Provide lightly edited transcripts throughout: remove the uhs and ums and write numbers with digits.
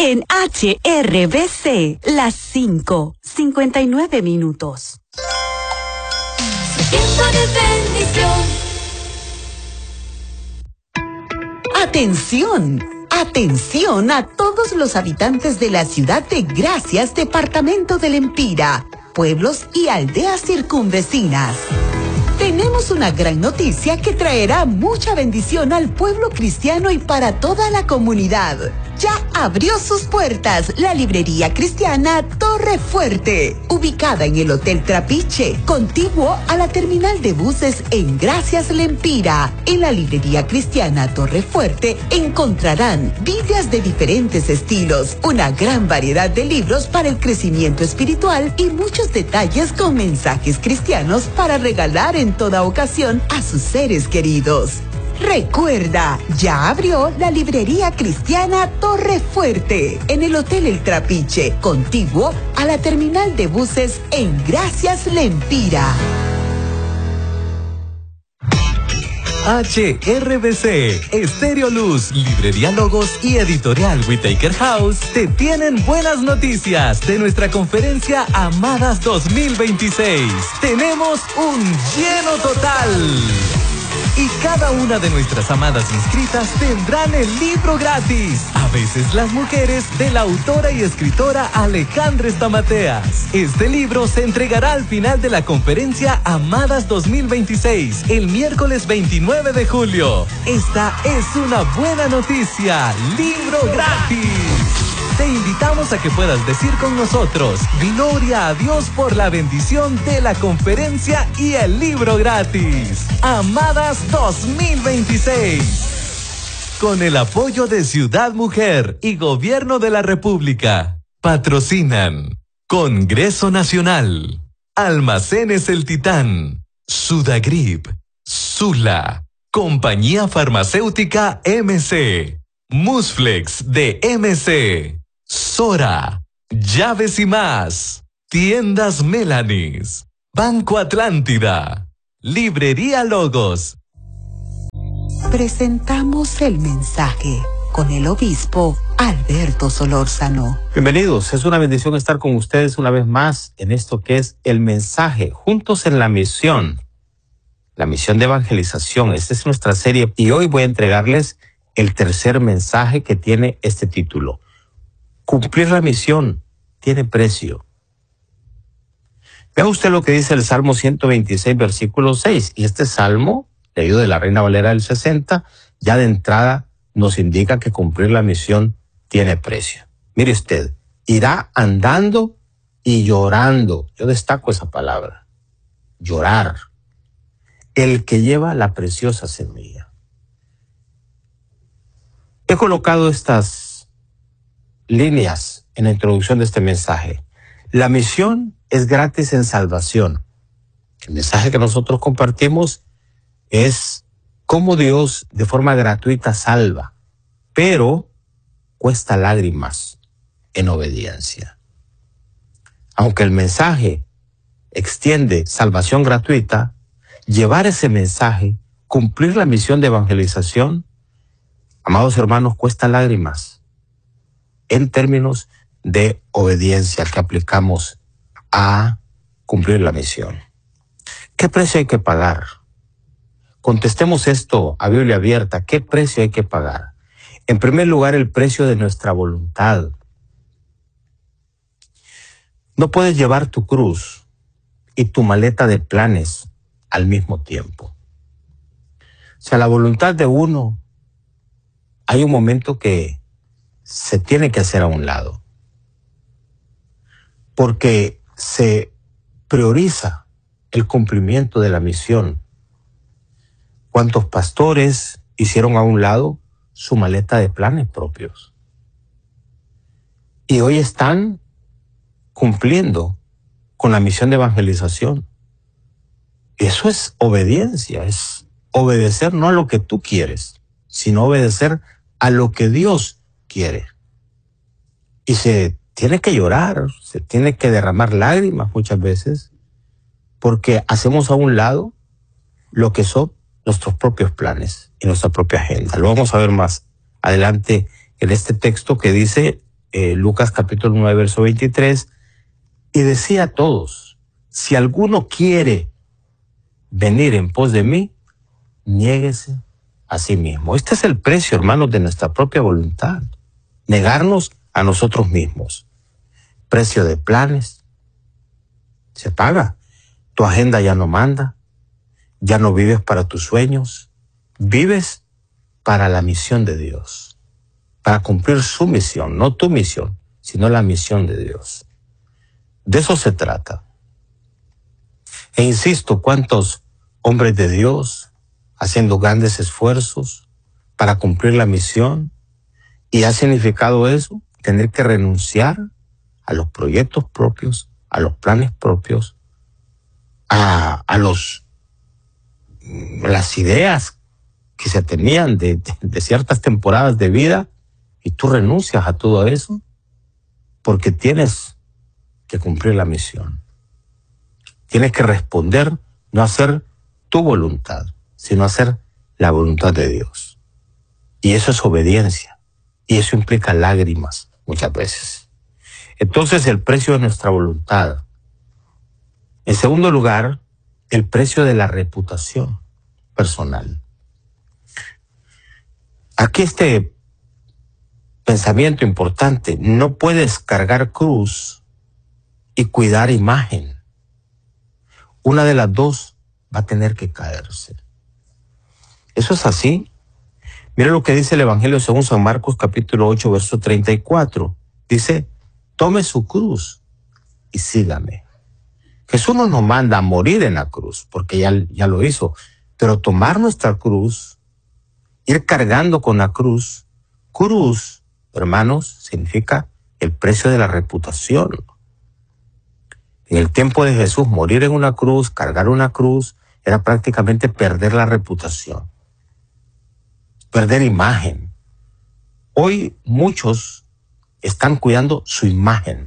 En HRBC, las 5:59. Tiempo de bendición. ¡Atención! ¡Atención a todos los habitantes de la ciudad de Gracias, departamento del Empira, pueblos y aldeas circunvecinas! Tenemos una gran noticia que traerá mucha bendición al pueblo cristiano y para toda la comunidad. Ya abrió sus puertas la librería cristiana Torre Fuerte, ubicada en el Hotel Trapiche, contiguo a la terminal de buses en Gracias Lempira. En la librería cristiana Torre Fuerte encontrarán Biblias de diferentes estilos, una gran variedad de libros para el crecimiento espiritual y muchos detalles con mensajes cristianos para regalar en toda ocasión a sus seres queridos. Recuerda, ya abrió la librería cristiana Torre Fuerte en el Hotel El Trapiche, contiguo a la terminal de buses en Gracias Lempira. HRBC, Estéreo Luz, Librería Logos y Editorial Whitaker House te tienen buenas noticias de nuestra conferencia Amadas 2026. Tenemos un lleno total. Y cada una de nuestras amadas inscritas tendrán el libro gratis. A veces las mujeres de la autora y escritora Alejandra Stamateas. Este libro se entregará al final de la conferencia Amadas 2026, el miércoles 29 de julio. Esta es una buena noticia. ¡Libro gratis! Te invitamos a que puedas decir con nosotros, gloria a Dios por la bendición de la conferencia y el libro gratis. Amadas 2026. Con el apoyo de Ciudad Mujer y Gobierno de la República. Patrocinan Congreso Nacional, Almacenes El Titán, Sudagrip, Sula, Compañía Farmacéutica MC, Musflex de MC, Sora, Llaves y Más, Tiendas Melanis, Banco Atlántida, Librería Logos. Presentamos el mensaje con el obispo Alberto Solórzano. Bienvenidos, es una bendición estar con ustedes una vez más en esto que es el mensaje, juntos en la misión de evangelización. Esta es nuestra serie y hoy voy a entregarles el tercer mensaje que tiene este título. Cumplir la misión tiene precio. Vea usted lo que dice el Salmo 126, versículo 6. Y este salmo, leído de la Reina Valera del 60, ya de entrada nos indica que cumplir la misión tiene precio. Mire usted, irá andando y llorando. Yo destaco esa palabra, llorar. El que lleva la preciosa semilla. He colocado estas líneas en la introducción de este mensaje. La misión es gratis en salvación. El mensaje que nosotros compartimos es cómo Dios de forma gratuita salva, pero cuesta lágrimas en obediencia. Aunque el mensaje extiende salvación gratuita, llevar ese mensaje, cumplir la misión de evangelización, amados hermanos, cuesta lágrimas en términos de obediencia que aplicamos a cumplir la misión. ¿Qué precio hay que pagar? Contestemos esto a Biblia abierta. ¿Qué precio hay que pagar? En primer lugar, el precio de nuestra voluntad. No puedes llevar tu cruz y tu maleta de planes al mismo tiempo. O sea, la voluntad de uno, hay un momento que se tiene que hacer a un lado, porque se prioriza el cumplimiento de la misión. ¿Cuántos pastores hicieron a un lado su maleta de planes propios? Y hoy están cumpliendo con la misión de evangelización. Eso es obediencia, es obedecer no a lo que tú quieres, sino obedecer a lo que Dios quiere. Y se tiene que llorar, se tiene que derramar lágrimas muchas veces, porque hacemos a un lado lo que son nuestros propios planes y nuestra propia agenda. Lo vamos a ver más adelante en este texto que dice Lucas capítulo 9, verso 23, y decía a todos, si alguno quiere venir en pos de mí, niéguese a sí mismo. Este es el precio, hermanos, de nuestra propia voluntad. Negarnos a nosotros mismos. Precio de planes. Se paga. Tu agenda ya no manda. Ya no vives para tus sueños. Vives para la misión de Dios. Para cumplir su misión. No tu misión, sino la misión de Dios. De eso se trata. E insisto, ¿cuántos hombres de Dios haciendo grandes esfuerzos para cumplir la misión? Y ha significado eso, tener que renunciar a los proyectos propios, a los planes propios, a las ideas que se tenían de ciertas temporadas de vida, y tú renuncias a todo eso porque tienes que cumplir la misión. Tienes que responder, no hacer tu voluntad, sino hacer la voluntad de Dios. Y eso es obediencia. Y eso implica lágrimas muchas veces. Entonces, el precio de nuestra voluntad. En segundo lugar, el precio de la reputación personal. Aquí este pensamiento importante: no puedes cargar cruz y cuidar imagen. Una de las dos va a tener que caerse. Eso es así. Mira lo que dice el Evangelio según San Marcos capítulo 8, verso 34. Dice, tome su cruz y sígame. Jesús no nos manda a morir en la cruz, porque ya lo hizo. Pero tomar nuestra cruz, ir cargando con la cruz, hermanos, significa el precio de la reputación. En el tiempo de Jesús, morir en una cruz, cargar una cruz, era prácticamente perder la reputación, perder imagen. Hoy muchos están cuidando su imagen,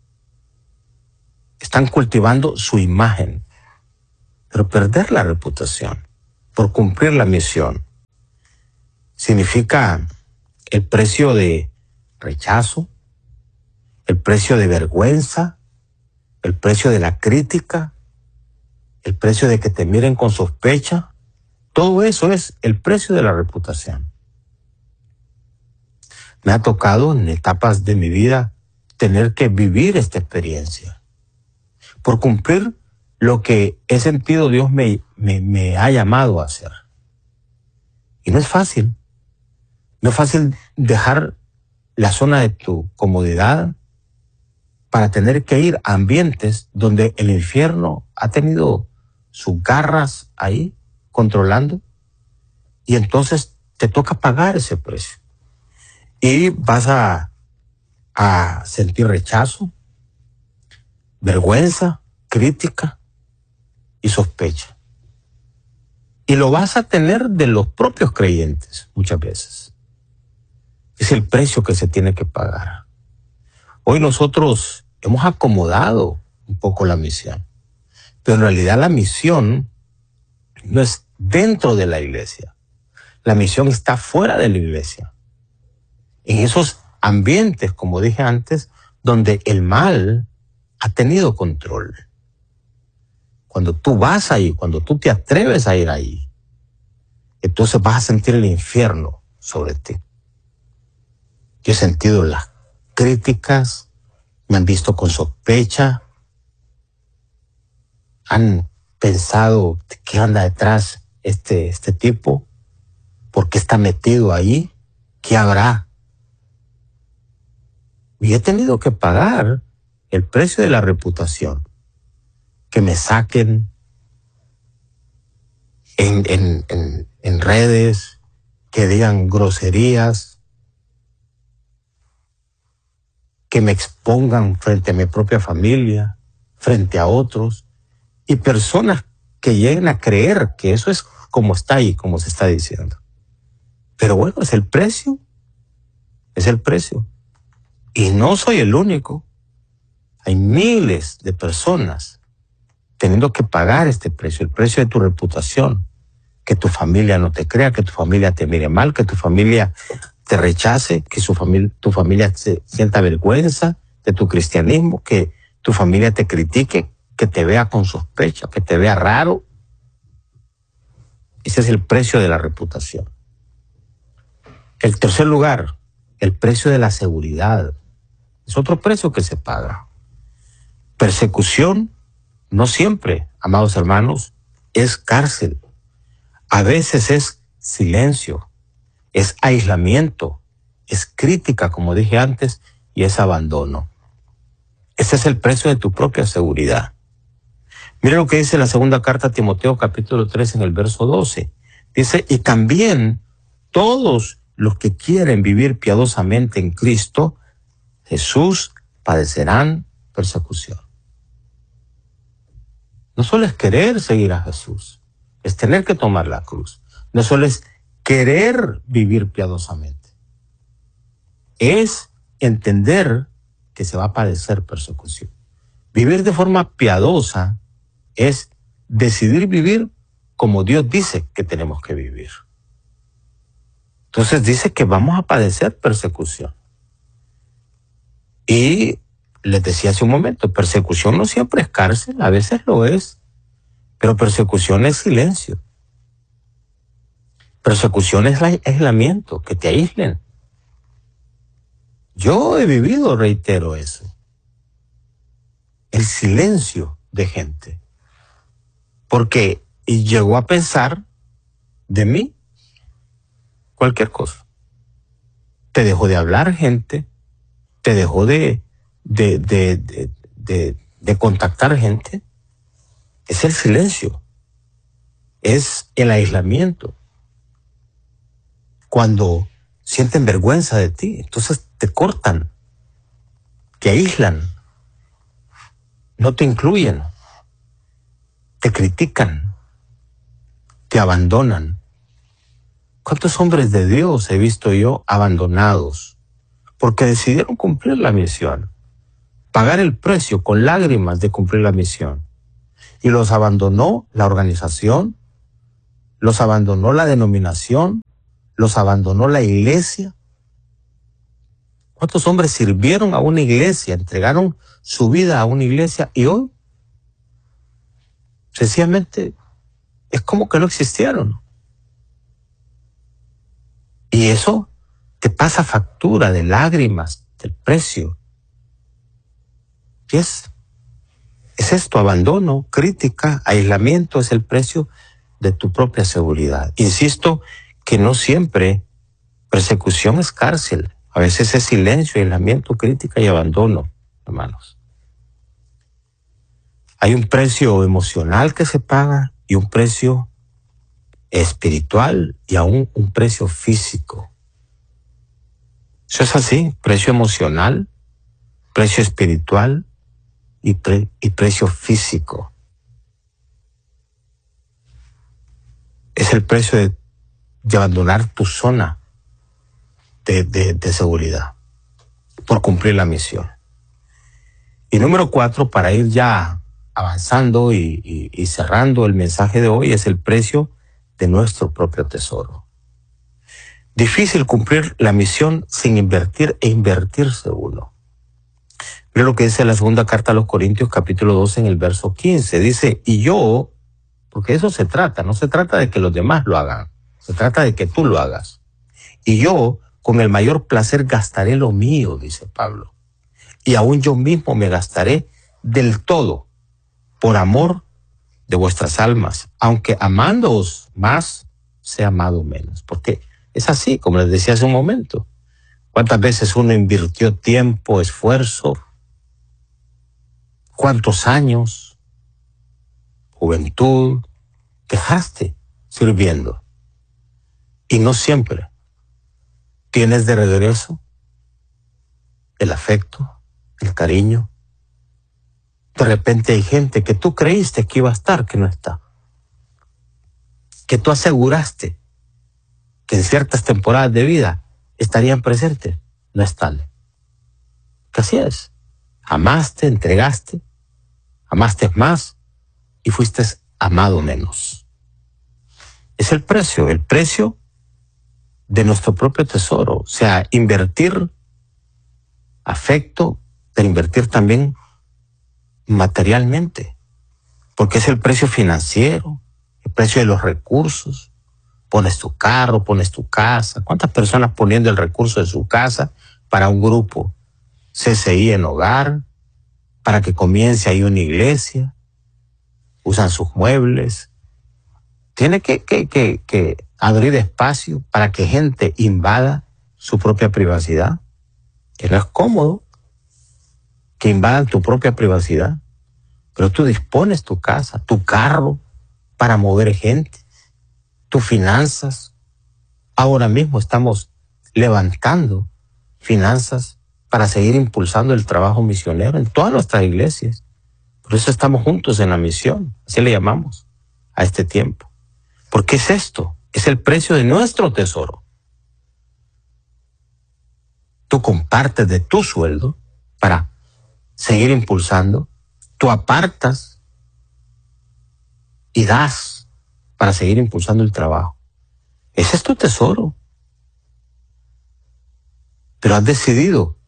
están cultivando su imagen, pero perder la reputación por cumplir la misión significa el precio de rechazo, el precio de vergüenza, el precio de la crítica, el precio de que te miren con sospecha. Todo eso es el precio de la reputación. Me ha tocado en etapas de mi vida tener que vivir esta experiencia por cumplir lo que he sentido Dios me ha llamado a hacer. Y no es fácil. No es fácil dejar la zona de tu comodidad para tener que ir a ambientes donde el infierno ha tenido sus garras ahí controlando, y entonces te toca pagar ese precio. Y vas a sentir rechazo, vergüenza, crítica y sospecha. Y lo vas a tener de los propios creyentes muchas veces. Es el precio que se tiene que pagar. Hoy nosotros hemos acomodado un poco la misión, pero en realidad la misión no es dentro de la iglesia. La misión está fuera de la iglesia. En esos ambientes, como dije antes, donde el mal ha tenido control. Cuando tú vas ahí, cuando tú te atreves a ir ahí, entonces vas a sentir el infierno sobre ti. Yo he sentido las críticas, me han visto con sospecha, han pensado qué anda detrás este tipo, por qué está metido ahí, qué habrá. Y he tenido que pagar el precio de la reputación, que me saquen en redes, que digan groserías, que me expongan frente a mi propia familia, frente a otros, y personas que lleguen a creer que eso es como está ahí, como se está diciendo. Pero bueno, es el precio. Y no soy el único. Hay miles de personas teniendo que pagar este precio, el precio de tu reputación, que tu familia no te crea, que tu familia te mire mal, que tu familia te rechace, que tu familia se sienta vergüenza de tu cristianismo, que tu familia te critique, que te vea con sospecha, que te vea raro. Ese es el precio de la reputación. El tercer lugar, el precio de la seguridad. Es otro precio que se paga. Persecución, no siempre, amados hermanos, es cárcel. A veces es silencio, es aislamiento, es crítica, como dije antes, y es abandono. Ese es el precio de tu propia seguridad. Mira lo que dice la segunda carta a Timoteo, capítulo 3, en el verso 12. Dice, y también todos los que quieren vivir piadosamente en Cristo Jesús padecerán persecución. No solo es querer seguir a Jesús, es tener que tomar la cruz. No solo es querer vivir piadosamente, es entender que se va a padecer persecución. Vivir de forma piadosa es decidir vivir como Dios dice que tenemos que vivir. Entonces dice que vamos a padecer persecución. Y les decía hace un momento, persecución no siempre es cárcel, a veces lo es, pero persecución es silencio. Persecución es aislamiento, que te aíslen. Yo he vivido, reitero eso, el silencio de gente, porque llegó a pensar de mí cualquier cosa. Te dejó de hablar gente, te dejó de contactar gente. Es el silencio, es el aislamiento. Cuando sienten vergüenza de ti, entonces te cortan, te aíslan, no te incluyen, te critican, te abandonan. ¿Cuántos hombres de Dios he visto yo abandonados porque decidieron cumplir la misión, pagar el precio con lágrimas de cumplir la misión? Y los abandonó la organización, los abandonó la denominación, los abandonó la iglesia. ¿Cuántos hombres sirvieron a una iglesia, entregaron su vida a una iglesia y hoy sencillamente es como que no existieron? Y eso te pasa factura de lágrimas, del precio. ¿Qué es? Es esto, abandono, crítica, aislamiento, es el precio de tu propia seguridad. Insisto que no siempre persecución es cárcel. A veces es silencio, aislamiento, crítica y abandono, hermanos. Hay un precio emocional que se paga y un precio espiritual y aún un precio físico. Eso es así, precio emocional, precio espiritual y precio físico. Es el precio de abandonar tu zona de seguridad por cumplir la misión. Y número 4, para ir ya avanzando y cerrando el mensaje de hoy, es el precio de nuestro propio tesoro. Difícil cumplir la misión sin invertir e invertirse uno. Mira lo que dice la segunda carta a los Corintios, capítulo 12, en el verso 15. Dice, y yo, porque eso se trata, no se trata de que los demás lo hagan, se trata de que tú lo hagas. Y yo, con el mayor placer, gastaré lo mío, dice Pablo. Y aún yo mismo me gastaré del todo por amor de vuestras almas, aunque amándoos más, sea amado menos. Porque es así, como les decía hace un momento. ¿Cuántas veces uno invirtió tiempo, esfuerzo? ¿Cuántos años? Juventud, dejaste sirviendo. Y no siempre tienes de regreso el afecto, el cariño. De repente hay gente que tú creíste que iba a estar, que no está. Que tú aseguraste que en ciertas temporadas de vida estarían presentes, no están. Que así es. Amaste, entregaste, amaste más y fuiste amado menos. Es el precio de nuestro propio tesoro. O sea, invertir afecto, pero invertir también materialmente, porque es el precio financiero, el precio de los recursos. Pones tu carro, pones tu casa. ¿Cuántas personas poniendo el recurso de su casa para un grupo CCI en hogar, para que comience ahí una iglesia? Usan sus muebles. Tiene que abrir espacio para que gente invada su propia privacidad, que no es cómodo que invadan tu propia privacidad, pero tú dispones tu casa, tu carro para mover gente, tus finanzas. Ahora mismo estamos levantando finanzas para seguir impulsando el trabajo misionero en todas nuestras iglesias. Por eso estamos juntos en la misión, así le llamamos a este tiempo. Porque es esto, es el precio de nuestro tesoro. Tú compartes de tu sueldo para seguir impulsando, tú apartas y das para seguir impulsando el trabajo. Ese es tu tesoro. Pero has decidido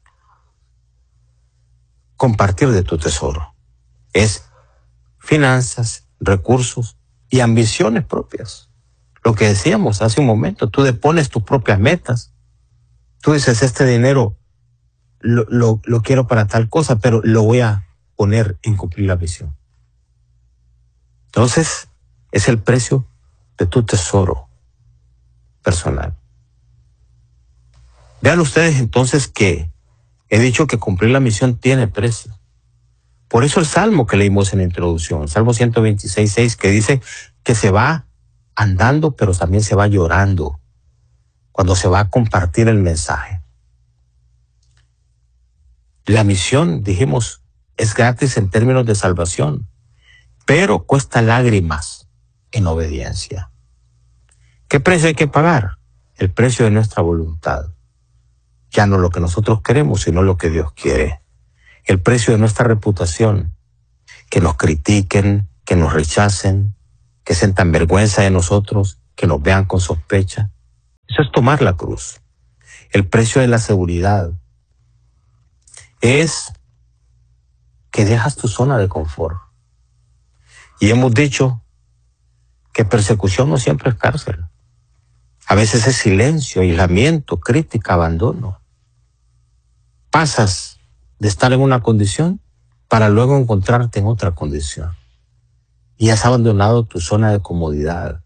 compartir de tu tesoro. Es finanzas, recursos y ambiciones propias. Lo que decíamos hace un momento, tú depones tus propias metas. Tú dices, este dinero lo quiero para tal cosa, pero lo voy a poner en cumplir la visión. Entonces, es el precio de tu tesoro personal. Vean ustedes entonces que he dicho que cumplir la misión tiene precio. Por eso el salmo que leímos en la introducción, Salmo 126:6, que dice que se va andando, pero también se va llorando cuando se va a compartir el mensaje. La misión, dijimos, es gratis en términos de salvación, pero cuesta lágrimas en obediencia. ¿Qué precio hay que pagar? El precio de nuestra voluntad. Ya no lo que nosotros queremos, sino lo que Dios quiere. El precio de nuestra reputación. Que nos critiquen, que nos rechacen, que sientan vergüenza de nosotros, que nos vean con sospecha. Eso es tomar la cruz. El precio de la seguridad es que dejas tu zona de confort. Y hemos dicho que persecución no siempre es cárcel. A veces es silencio, aislamiento, crítica, abandono. Pasas de estar en una condición para luego encontrarte en otra condición. Y has abandonado tu zona de comodidad.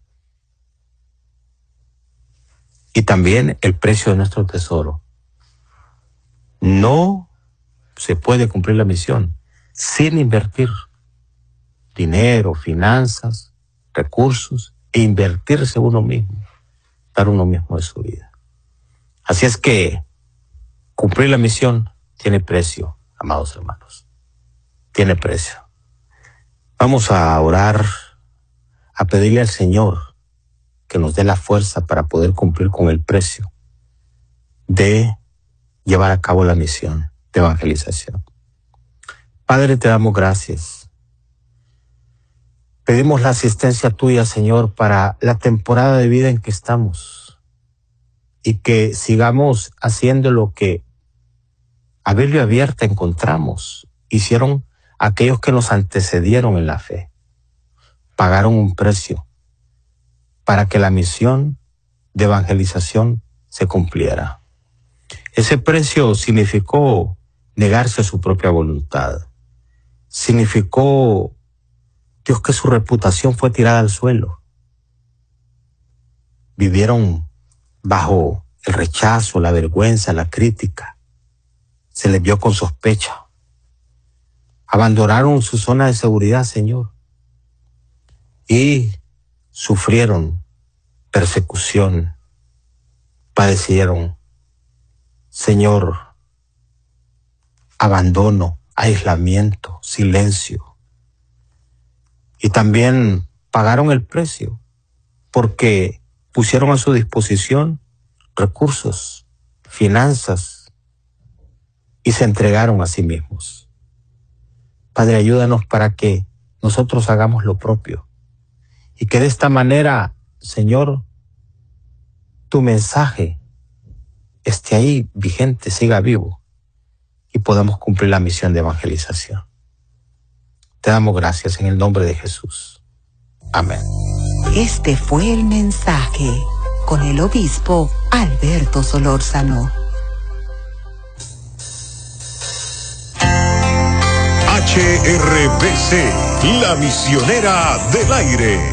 Y también el precio de nuestro tesoro. No se puede cumplir la misión sin invertir dinero, finanzas, recursos, e invertirse uno mismo, dar uno mismo de su vida. Así es que cumplir la misión tiene precio, amados hermanos. Tiene precio. Vamos a orar, a pedirle al Señor que nos dé la fuerza para poder cumplir con el precio de llevar a cabo la misión de evangelización. Padre, te damos gracias. Pedimos la asistencia tuya, Señor, para la temporada de vida en que estamos y que sigamos haciendo lo que a Biblia abierta encontramos, hicieron aquellos que nos antecedieron en la fe. Pagaron un precio para que la misión de evangelización se cumpliera. Ese precio significó negarse a su propia voluntad. Significó, Dios, que su reputación fue tirada al suelo. Vivieron bajo el rechazo, la vergüenza, la crítica. Se les vio con sospecha. Abandonaron su zona de seguridad, Señor, y sufrieron persecución, padecieron, Señor, abandono, aislamiento, silencio. Y también pagaron el precio porque pusieron a su disposición recursos, finanzas, y se entregaron a sí mismos. Padre, ayúdanos para que nosotros hagamos lo propio y que de esta manera Señor, tu mensaje esté ahí vigente, siga vivo y podamos cumplir la misión de evangelización. Te damos gracias en el nombre de Jesús. Amén. Este fue el mensaje con el obispo Alberto Solórzano. HRBC, la misionera del aire.